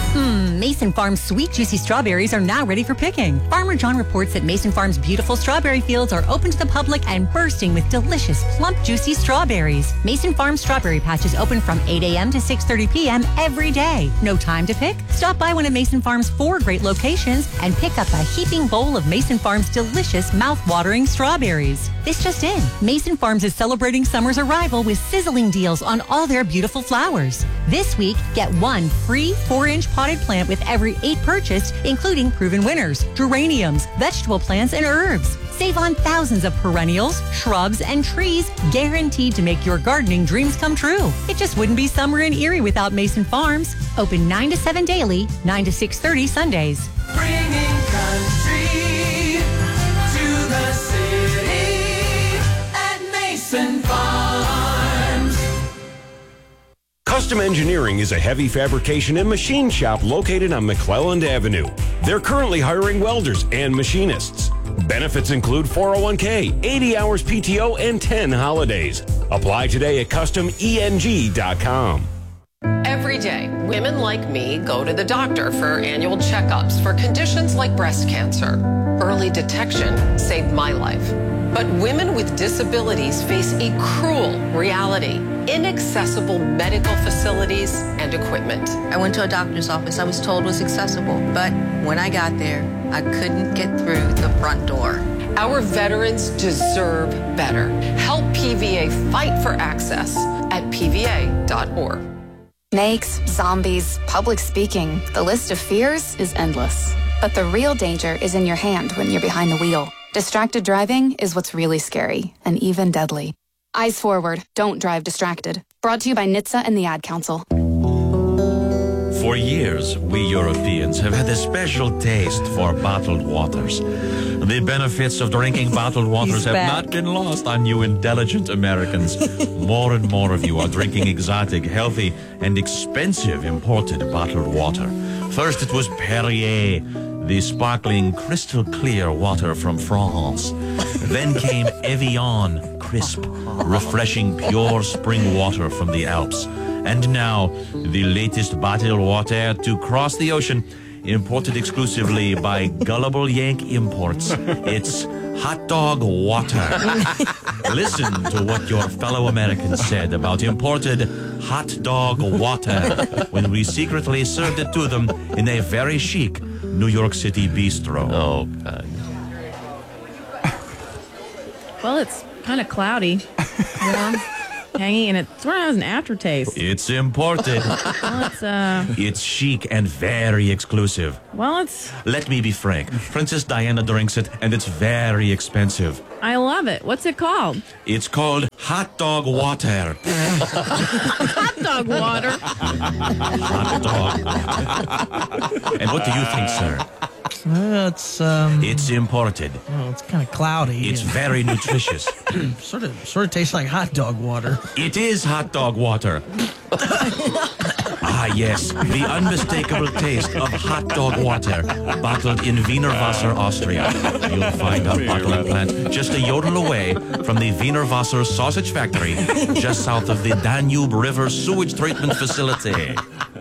Mason Farms sweet, juicy strawberries are now ready for picking. Farmer John reports that Mason Farms' beautiful strawberry fields are open to the public and bursting with delicious, plump, juicy strawberries. Mason Farms strawberry patches open from 8 a.m. to 6:30 p.m. every day. No time to pick? Stop by one of Mason Farms' 4 great locations and pick up a heaping bowl of Mason Farms' delicious, mouth-watering strawberries. This just in, Mason Farms is celebrating summer's arrival with sizzling deals on all their beautiful flowers. This week, get 1 free 4-inch potted plant with every 8 purchased, including proven winners, geraniums, vegetable plants, and herbs. Save on thousands of perennials, shrubs, and trees guaranteed to make your gardening dreams come true. It just wouldn't be summer in Erie without Mason Farms. Open 9 to 7 daily, 9 to 6:30 Sundays. Bringing country to the city at Mason Farms. Custom Engineering is a heavy fabrication and machine shop located on McClelland Avenue. They're currently hiring welders and machinists. Benefits include 401k, 80 hours PTO, and 10 holidays. Apply today at customeng.com. Every day, women like me go to the doctor for annual checkups for conditions like breast cancer. Early detection saved my life. But women with disabilities face a cruel reality: inaccessible medical facilities and equipment. I went to a doctor's office I was told was accessible, but when I got there, I couldn't get through the front door. Our veterans deserve better. Help PVA fight for access at PVA.org. Snakes, zombies, public speaking. The list of fears is endless. But the real danger is in your hand when you're behind the wheel. Distracted driving is what's really scary and even deadly. Eyes forward. Don't drive distracted. Brought to you by NHTSA and the Ad Council. For years, we Europeans have had a special taste for bottled waters. The benefits of drinking bottled waters have not been lost on you intelligent Americans. More and more of you are drinking exotic, healthy, and expensive imported bottled water. First, it was Perrier, the sparkling, crystal clear water from France. Then came Evian, crisp, refreshing, pure spring water from the Alps. And now, the latest bottled water to cross the ocean, imported exclusively by Gullible Yank Imports. It's hot dog water. Listen to what your fellow Americans said about imported hot dog water when we secretly served it to them in a very chic New York City bistro. Oh, God. Well, it's kind of cloudy. You know? Tangy, and it sort of has an aftertaste. It's imported. Well, it's chic and very exclusive. Well, it's... Let me be frank. Princess Diana drinks it, and it's very expensive. I love it. What's it called? It's called hot dog water. Hot dog water. Hot dog. And what do you think, sir? It's imported. Well, it's kind of cloudy. It's very nutritious. sort of tastes like hot dog water. It is hot dog water. Ah, yes, the unmistakable taste of hot dog water, bottled in Wiener Wasser, Austria. You'll find our bottling plant just a yodel away from the Wiener Wasser sausage factory, just south of the Danube River sewage treatment facility.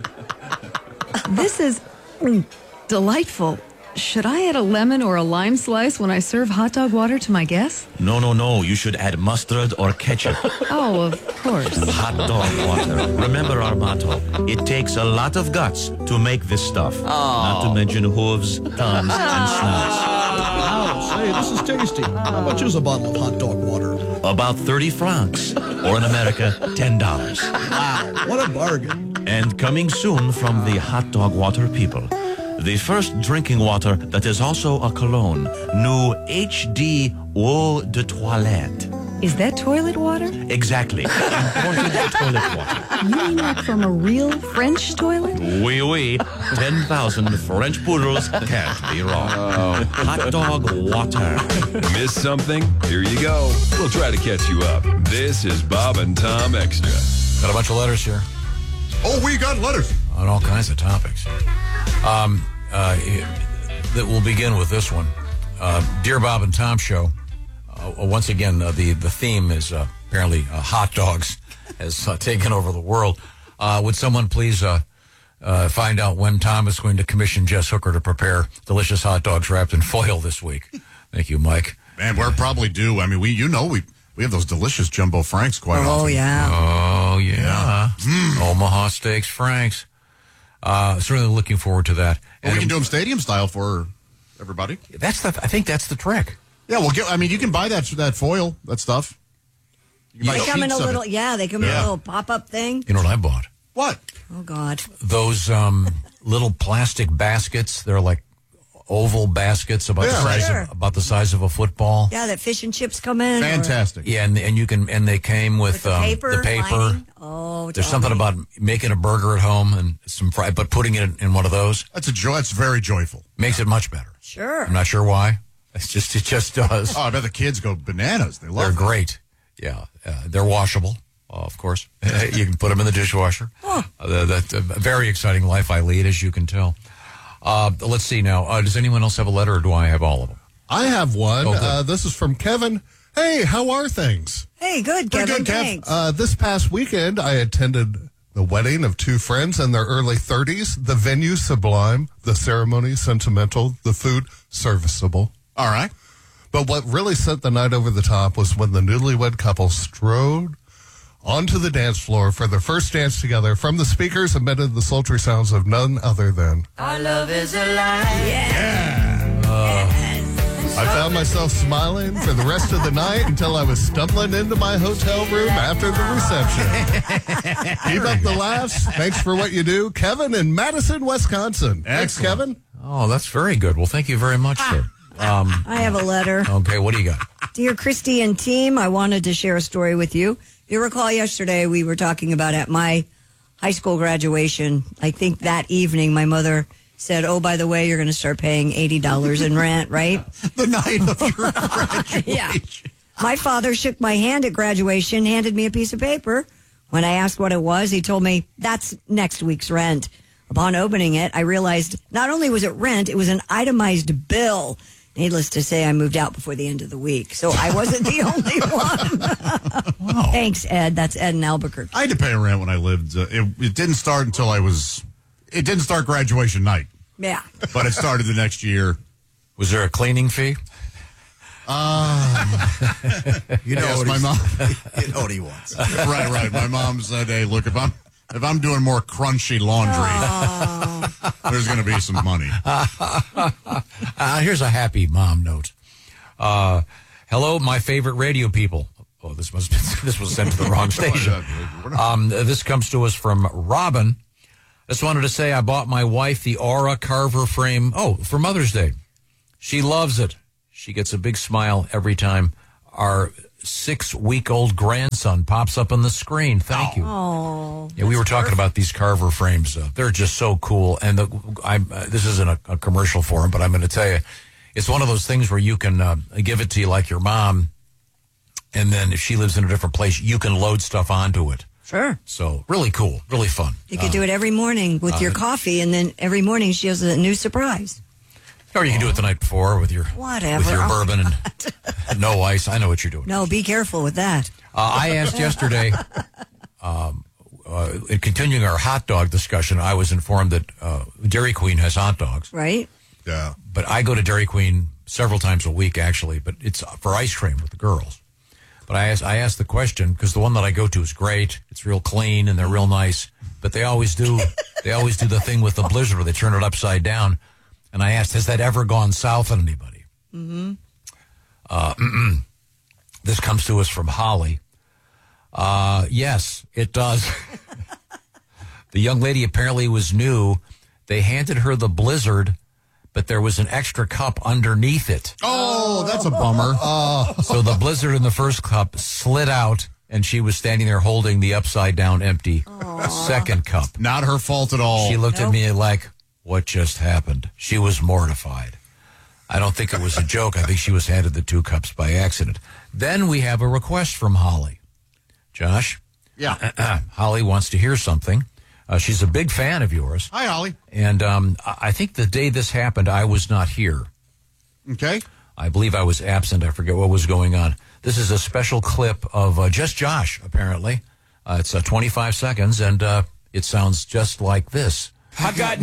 This is delightful. Should I add a lemon or a lime slice when I serve hot dog water to my guests? No. You should add mustard or ketchup. Oh, of course. Hot dog water. Remember our motto. It takes a lot of guts to make this stuff. Oh. Not to mention hooves, tongues, and snouts. Wow, say, this is tasty. How much is a bottle of hot dog water? About 30 francs. Or in America, $10. Wow, what a bargain. And coming soon from the hot dog water people, the first drinking water that is also a cologne, new HD Eau de Toilette. Is that toilet water? Exactly. Imported toilet water. You mean like from a real French toilet? Oui. 10,000 French poodles can't be wrong. Hot dog water. Miss something? Here you go. We'll try to catch you up. This is Bob and Tom Extra. Got a bunch of letters here. Oh, we got letters. On all kinds of topics. That we'll begin with this one. Dear Bob and Tom Show. Once again, the theme is apparently hot dogs has taken over the world. Would someone please find out when Tom is going to commission Jess Hooker to prepare delicious hot dogs wrapped in foil this week. Thank you, Mike. Man, we're probably due. I mean, we have those delicious Jumbo Franks quite often. Oh, yeah. Omaha Steaks Franks. Certainly looking forward to that. Well, we can do them stadium style for everybody. I think that's the trick. Yeah, you can buy that foil, that stuff. They come in a little, they come in a little pop-up thing. You know what I bought? What? Oh, God. Those little plastic baskets. They're like oval baskets about the size of a football. Yeah, that fish and chips come in. Fantastic. Yeah, and they came with the paper. Lining. Oh, there's something about making a burger at home and some fry, but putting it in one of those. That's That's very joyful. Makes it much better. Sure. I'm not sure why. It just does. Oh, I bet the kids go bananas. They're great. Yeah, they're washable. Of course, you can put them in the dishwasher. That's a very exciting life I lead, as you can tell. Let's see now. Does anyone else have a letter, or do I have all of them? I have one. Oh, this is from Kevin. Hey, how are things? Hey, good, Kevin. Thanks. This past weekend, I attended the wedding of two friends in their early 30s. The venue sublime, the ceremony sentimental, the food serviceable. All right. But what really set the night over the top was when the newlywed couple strode onto the dance floor for their first dance together. From the speakers emitted the sultry sounds of none other than Our love is alive. I found myself smiling for the rest of the night until I was stumbling into my hotel room after the reception. Keep up the laughs. Thanks for what you do. Kevin in Madison, Wisconsin. Thanks, Kevin. Oh, that's very good. Well, thank you very much, sir. I have a letter. Okay, what do you got? Dear Christy and team, I wanted to share a story with you. You recall yesterday we were talking about at my high school graduation. I think that evening my mother said, oh, by the way, you're going to start paying $80 in rent, right? The night of your graduation. Yeah. My father shook my hand at graduation, handed me a piece of paper. When I asked what it was, he told me, that's next week's rent. Upon opening it, I realized not only was it rent, it was an itemized bill. Needless to say, I moved out before the end of the week, so I wasn't the only one. Wow. Thanks, Ed. That's Ed in Albuquerque. I had to pay rent when I lived. It didn't start until it didn't start graduation night. Yeah. But it started the next year. Was there a cleaning fee? Yes, my mom. You know what he wants. Right. My mom said, hey, look, if I'm doing more crunchy laundry, there's going to be some money. Here's a happy mom note. Hello, my favorite radio people. Oh, this was sent to the wrong station. This comes to us from Robin. Just wanted to say I bought my wife the Aura Carver frame. Oh, for Mother's Day. She loves it. She gets a big smile every time our 6-week-old grandson pops up on the screen. Thank you. Oh, yeah, we were talking about these Carver frames. They're just so cool. And this isn't a commercial for them, but I'm going to tell you, it's one of those things where you can give it to you like your mom, and then if she lives in a different place, you can load stuff onto it. Sure. So really cool, really fun. You could do it every morning with your coffee, and then every morning she has a new surprise. Or you can do it the night before with your bourbon and no ice. I know what you're doing. No, be careful with that. I asked yesterday, in continuing our hot dog discussion, I was informed that Dairy Queen has hot dogs. Right. Yeah. But I go to Dairy Queen several times a week, actually, but it's for ice cream with the girls. But I asked the question, because the one that I go to is great. It's real clean, and they're real nice. But they always do the thing with the blizzard where they turn it upside down. And I asked, has that ever gone south on anybody? Mm-hmm. This comes to us from Holly. Yes, it does. The young lady apparently was new. They handed her the blizzard, but there was an extra cup underneath it. Oh, that's a bummer. So the blizzard in the first cup slid out, and she was standing there holding the upside-down empty second cup. Not her fault at all. She looked at me like, what just happened? She was mortified. I don't think it was a joke. I think she was handed the 2 cups by accident. Then we have a request from Holly. Josh? Yeah. Holly wants to hear something. She's a big fan of yours. Hi, Holly. And I think the day this happened, I was not here. Okay. I believe I was absent. I forget what was going on. This is a special clip of just Josh, apparently. It's 25 seconds, and it sounds just like this. I got